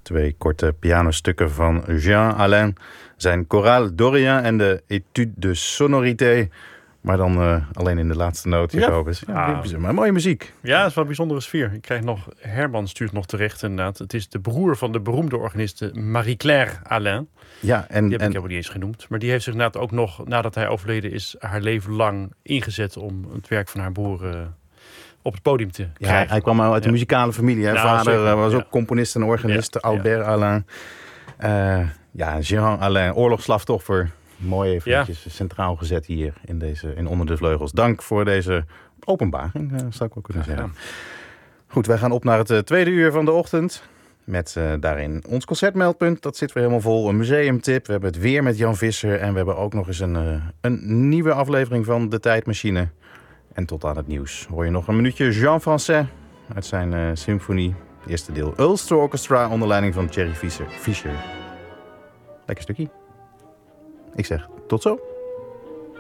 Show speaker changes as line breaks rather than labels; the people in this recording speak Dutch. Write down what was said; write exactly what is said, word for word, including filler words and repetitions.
Twee korte pianostukken van Jean Alain. Zijn Chorale Dorian en de Étude de Sonorité. Maar dan uh, alleen in de laatste noot, Jacobus. Ja, ja, ja. Maar mooie muziek.
Ja, het is wel een bijzondere sfeer. Ik krijg nog, Herman stuurt nog terecht inderdaad. Het is de broer van de beroemde organiste Marie-Claire Alain.
Ja, en,
die heb
en,
ik helemaal niet eens genoemd. Maar die heeft zich inderdaad ook nog, nadat hij overleden is, haar leven lang ingezet om het werk van haar broer uh, op het podium te
ja,
krijgen.
Hij kwam uit ja. de muzikale familie. Hè? Nou, Vader zeker, was ook ja. componist en organist, ja. Albert ja. Alain. Uh, ja, Jean Alain, oorlogsslachtoffer. Mooi eventjes ja. centraal gezet hier in, deze, in Onder de Vleugels. Dank voor deze openbaring, uh, zou ik wel kunnen zeggen. Ja. Goed, wij gaan op naar het uh, tweede uur van de ochtend. Met uh, daarin ons concertmeldpunt. Dat zit weer helemaal vol. Een museumtip. We hebben het weer met Jan Visser. En we hebben ook nog eens een, uh, een nieuwe aflevering van De Tijdmachine. En tot aan het nieuws hoor je nog een minuutje Jean Français uit zijn uh, symfonie. Het eerste deel Ulster Orchestra onder leiding van Thierry Fischer. Fischer. Lekker stukje. Ik zeg tot zo.